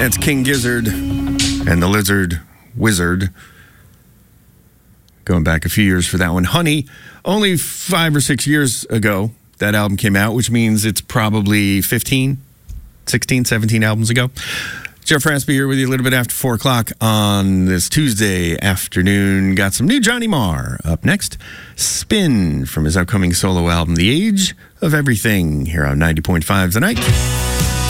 That's King Gizzard and the Lizard Wizard. Going back a few years for that one. Honey, only 5 or 6 years ago that album came out, which means it's probably 16, 17 albums ago. Jeff Raspy here with you a little bit after 4 o'clock on this Tuesday afternoon. Got some new Johnny Marr up next. Spin from his upcoming solo album, The Age of Everything, here on 90.5 tonight.